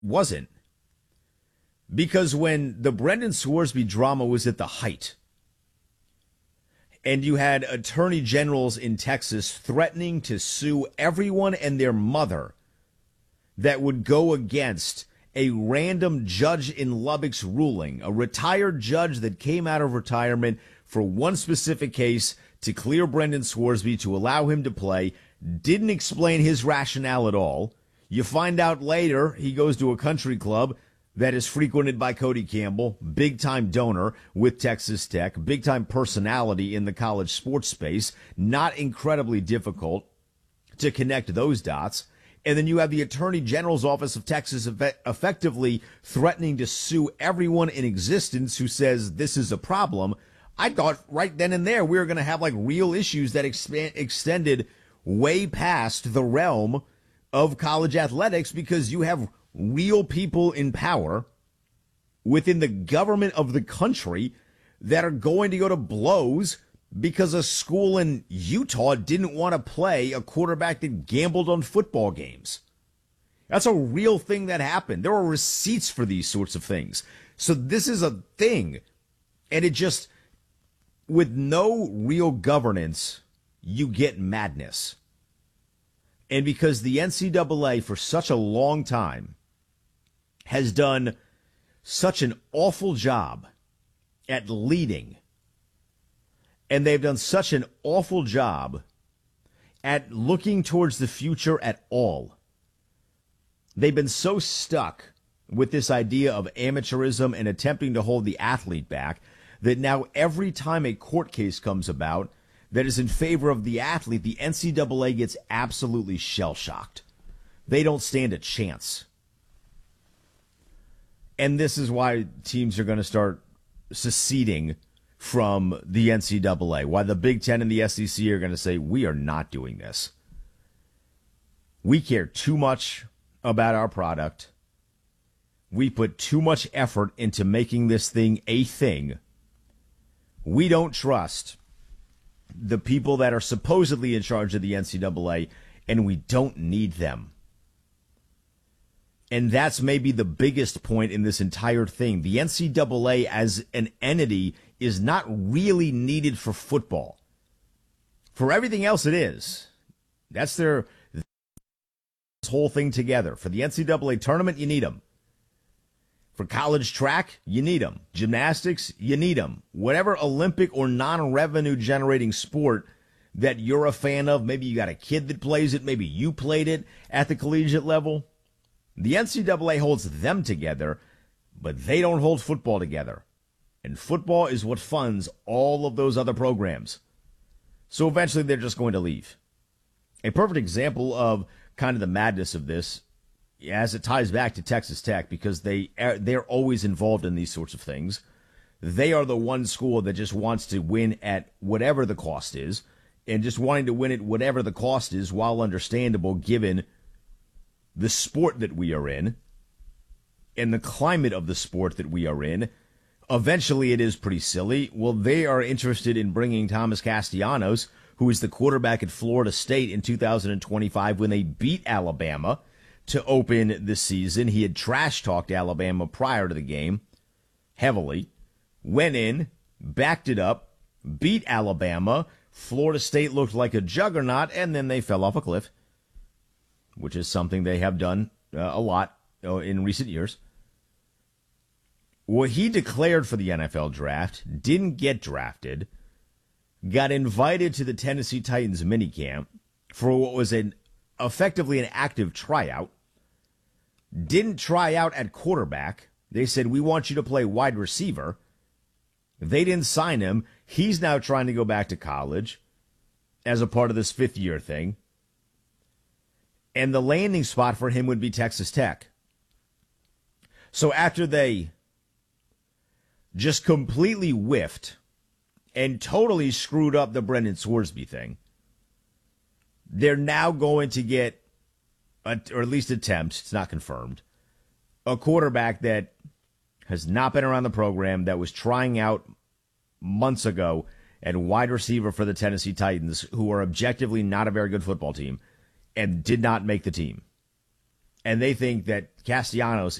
wasn't. Because when the Brendan Scoresby drama was at the height, and you had attorney generals in Texas threatening to sue everyone and their mother that would go against a random judge in Lubbock's ruling, a retired judge that came out of retirement for one specific case to clear Brendan Scoresby to allow him to play, didn't explain his rationale at all. You find out later he goes to a country club that is frequented by Cody Campbell, big-time donor with Texas Tech, big-time personality in the college sports space, not incredibly difficult to connect those dots. And then you have the Attorney General's Office of Texas effectively threatening to sue everyone in existence who says this is a problem. I thought right then and there we were going to have like real issues that extended way past the realm of college athletics, because you have real people in power within the government of the country that are going to go to blows because a school in Utah didn't want to play a quarterback that gambled on football games. That's a real thing that happened. There are receipts for these sorts of things. So this is a thing. And it just, with no real governance, you get madness. And because the NCAA for such a long time has done such an awful job at leading, and they've done such an awful job at looking towards the future at all. They've been so stuck with this idea of amateurism and attempting to hold the athlete back that now every time a court case comes about that is in favor of the athlete, the NCAA gets absolutely shell-shocked. They don't stand a chance. And this is why teams are going to start seceding from the NCAA, why the Big Ten and the SEC are going to say, we are not doing this. We care too much about our product. We put too much effort into making this thing a thing. We don't trust the people that are supposedly in charge of the NCAA, and we don't need them. And that's maybe the biggest point in this entire thing. The NCAA as an entity is not really needed for football. For everything else it is. That's their whole thing together. For the NCAA tournament, you need them. For college track, you need them. Gymnastics, you need them. Whatever Olympic or non-revenue generating sport that you're a fan of, maybe you got a kid that plays it, maybe you played it at the collegiate level. The NCAA holds them together, but they don't hold football together. And football is what funds all of those other programs. So eventually they're just going to leave. A perfect example of kind of the madness of this, as it ties back to Texas Tech, because they're always involved in these sorts of things. They are the one school that just wants to win at whatever the cost is, and just wanting to win at whatever the cost is, while understandable given the sport that we are in and the climate of the sport that we are in. Eventually it is pretty silly. Well, they are interested in bringing Thomas Castellanos, who is the quarterback at Florida State in 2025 when they beat Alabama, to open the season. He had trash-talked Alabama prior to the game heavily, went in, backed it up, beat Alabama. Florida State looked like a juggernaut, and then they fell off a cliff, which is something they have done a lot in recent years. Well, he declared for the NFL draft, didn't get drafted, got invited to the Tennessee Titans minicamp for what was effectively an active tryout, didn't try out at quarterback. They said, we want you to play wide receiver. They didn't sign him. He's now trying to go back to college as a part of this fifth-year thing. And the landing spot for him would be Texas Tech. So after they just completely whiffed and totally screwed up the Brendan Scoresby thing, they're now going to get, or at least attempt, it's not confirmed, a quarterback that has not been around the program, that was trying out months ago at wide receiver for the Tennessee Titans, who are objectively not a very good football team, and did not make the team. and they think that Castellanos